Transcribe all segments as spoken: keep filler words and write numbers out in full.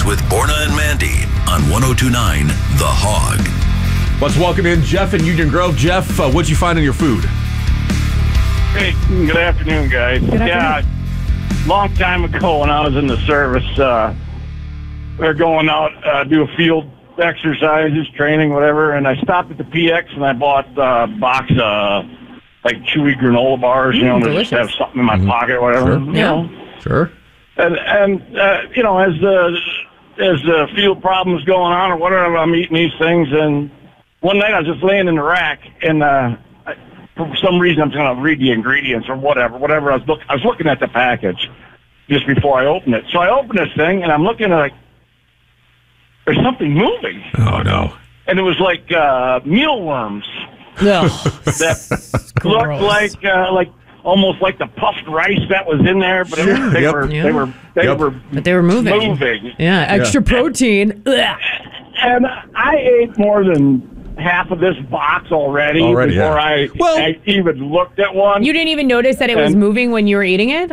with Borna and Mandy on one oh two point nine The Hog. Let's welcome in Jeff in Union Grove. Jeff, uh, what'd you find in your food? Hey, good afternoon, guys. Good afternoon. Yeah, long time ago when I was in the service, uh, we were going out, uh, do a field exercises, training, whatever, and I stopped at the P X and I bought a box of like chewy granola bars, you know, Mm, to just delicious. have something in my Mhm. pocket or whatever. Sure. You Yeah. know? Sure. And, and uh, you know, as the, as the field problems going on or whatever, I'm eating these things, and one night I was just laying in the rack, and uh, I, for some reason I'm going to read the ingredients or whatever, whatever. I was, look, I was looking at the package just before I opened it. So I opened this thing, and I'm looking at like, there's something moving. Oh, no. And it was like uh, mealworms Ugh. that Gross. looked like uh, like almost like the puffed rice that was in there, but it was, they, Yep. were, Yeah. they were they Yep. were But they were moving. moving. Yeah, extra Yeah. protein. Ugh. And I ate more than half of this box already, Already, before yeah. I, Well- I even looked at one. You didn't even notice that it was And- moving when you were eating it?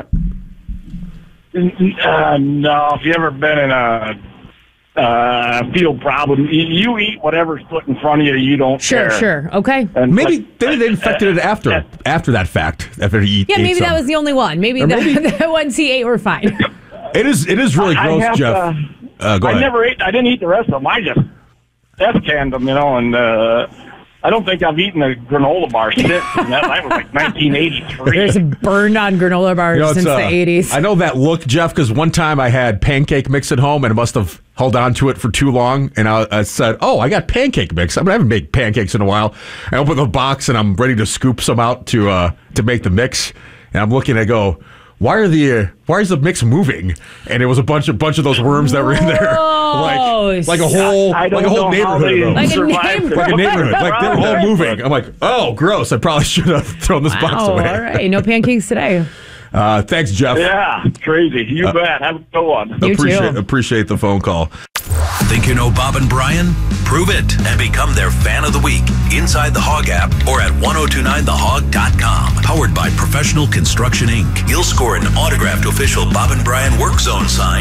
uh, no, if you ever been in a uh, field problem, you, you eat whatever's put in front of you. You don't Sure, care. sure. Okay. And Maybe like- they, they infected it after after that fact. After he eat, Yeah, ate maybe that some. was the only one. Maybe Or the, maybe- the ones he ate were fine. It is. It is really I gross, have, Jeff. uh, Uh, go I ahead. never ate. I didn't eat the rest of them. I just F-canned them, you know, and uh, I don't think I've eaten a granola bar since. And that, that was like nineteen eighty-three. There's burned on granola bars You know, it's, since uh, the eighties. I know that look, Jeff, because one time I had pancake mix at home and I must have held on to it for too long. And I, I said, oh, I got pancake mix. I, mean, I haven't made pancakes in a while. I open the box and I'm ready to scoop some out to uh, to make the mix. And I'm looking, I go, why are the uh, why is the mix moving? And it was a bunch of bunch of those worms that were in there, like like a whole I don't like a whole know how neighborhood they of them. Like a survived neighborhood. it. Like a neighborhood, like they were all Right. moving. I'm like, oh, gross! I probably should have thrown this box Oh, away. all right. No pancakes today. Uh, thanks, Jeff. Yeah, crazy. You bet. Have a good one. You appreciate too. appreciate the phone call. Think you know Bob and Brian? Prove it and become their fan of the week inside the Hog app or at ten twenty-nine the hog dot com. Powered by Professional Construction Incorporated. You'll score an autographed official Bob and Brian Work Zone sign